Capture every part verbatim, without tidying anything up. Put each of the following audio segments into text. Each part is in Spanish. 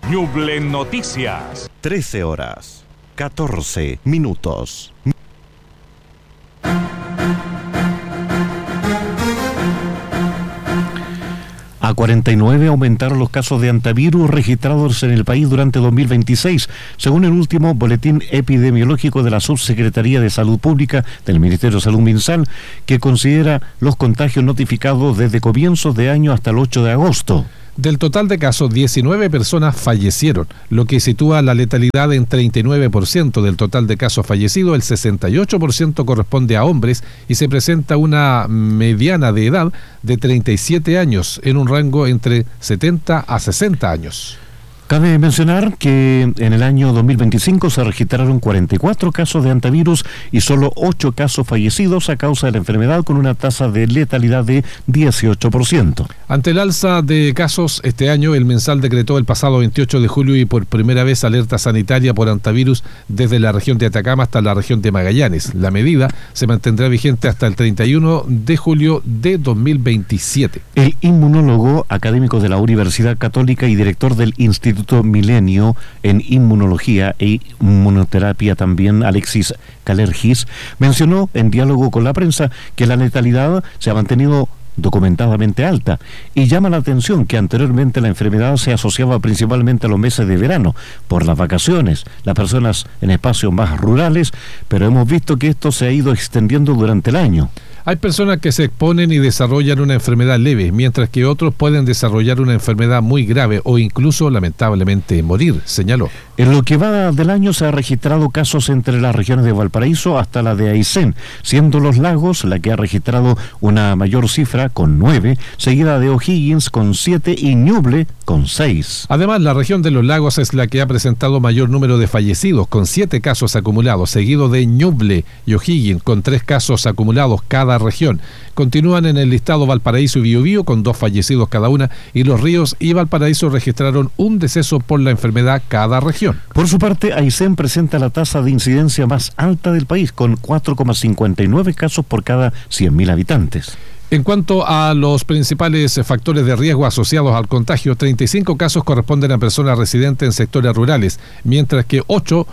Ñuble Noticias. trece horas, catorce minutos. A cuarenta y nueve aumentaron los casos de antivirus registrados en el país durante dos mil veintiséis, según el último boletín epidemiológico de la Subsecretaría de Salud Pública del Ministerio de Salud MinSal, que considera los contagios notificados desde comienzos de año hasta el ocho de agosto. Del total de casos, diecinueve personas fallecieron, lo que sitúa la letalidad en treinta y nueve por ciento del total de casos fallecidos. El sesenta y ocho por ciento corresponde a hombres y se presenta una mediana de edad de treinta y siete años, en un rango entre setenta a sesenta años. Cabe mencionar que en el año dos mil veinticinco se registraron cuarenta y cuatro casos de antivirus y solo ocho casos fallecidos a causa de la enfermedad, con una tasa de letalidad de dieciocho por ciento. Ante el alza de casos este año, el MinSal decretó el pasado veintiocho de julio y por primera vez alerta sanitaria por antivirus desde la región de Atacama hasta la región de Magallanes. La medida se mantendrá vigente hasta el treinta y uno de julio de dos mil veintisiete. El inmunólogo académico de la Universidad Católica y director del Instituto Milenio en Inmunología e Inmunoterapia también, Alexis Calergis, mencionó en diálogo con la prensa que la letalidad se ha mantenido documentadamente alta, y llama la atención que anteriormente la enfermedad se asociaba principalmente a los meses de verano, por las vacaciones, las personas en espacios más rurales, pero hemos visto que esto se ha ido extendiendo durante el año. Hay personas que se exponen y desarrollan una enfermedad leve, mientras que otros pueden desarrollar una enfermedad muy grave o incluso, lamentablemente, morir, señaló. En lo que va del año se han registrado casos entre las regiones de Valparaíso hasta la de Aysén, siendo Los Lagos la que ha registrado una mayor cifra, con nueve, seguida de O'Higgins con siete y Ñuble con seis. Además, la región de Los Lagos es la que ha presentado mayor número de fallecidos, con siete casos acumulados, seguido de Ñuble y O'Higgins con tres casos acumulados cada región. Continúan en el listado Valparaíso y Biobío con dos fallecidos cada una, y Los Ríos y Valparaíso registraron un deceso por la enfermedad cada región. Por su parte, Aysén presenta la tasa de incidencia más alta del país, con cuatro coma cincuenta y nueve casos por cada cien mil habitantes. En cuanto a los principales factores de riesgo asociados al contagio, treinta y cinco casos corresponden a personas residentes en sectores rurales, mientras que ocho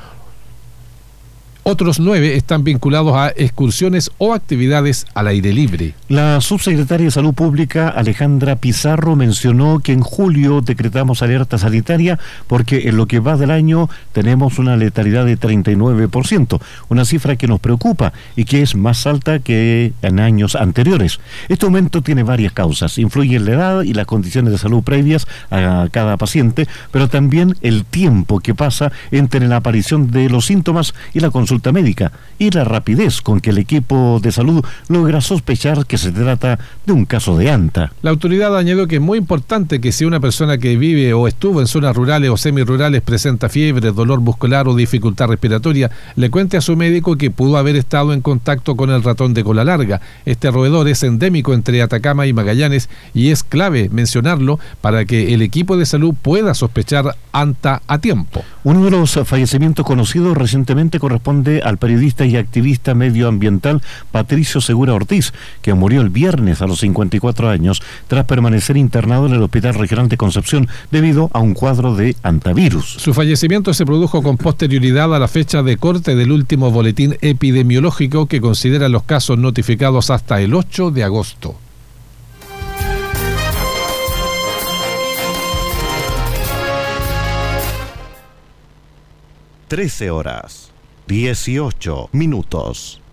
Otros nueve están vinculados a excursiones o actividades al aire libre. La subsecretaria de Salud Pública, Alejandra Pizarro, mencionó que en julio decretamos alerta sanitaria porque en lo que va del año tenemos una letalidad de treinta y nueve por ciento, una cifra que nos preocupa y que es más alta que en años anteriores. Este aumento tiene varias causas. Influye en la edad y las condiciones de salud previas a cada paciente, pero también el tiempo que pasa entre la aparición de los síntomas y la consulta médica, y la rapidez con que el equipo de salud logra sospechar que se trata de un caso de anta. La autoridad añadió que es muy importante que si una persona que vive o estuvo en zonas rurales o semirurales presenta fiebre, dolor muscular o dificultad respiratoria, le cuente a su médico que pudo haber estado en contacto con el ratón de cola larga. Este roedor es endémico entre Atacama y Magallanes y es clave mencionarlo para que el equipo de salud pueda sospechar anta a tiempo. Uno de los fallecimientos conocidos recientemente corresponde al periodista y activista medioambiental Patricio Segura Ortiz, que murió el viernes a los cincuenta y cuatro años tras permanecer internado en el Hospital Regional de Concepción debido a un cuadro de antivirus. Su fallecimiento se produjo con posterioridad a la fecha de corte del último boletín epidemiológico, que considera los casos notificados hasta el ocho de agosto. trece horas, dieciocho minutos.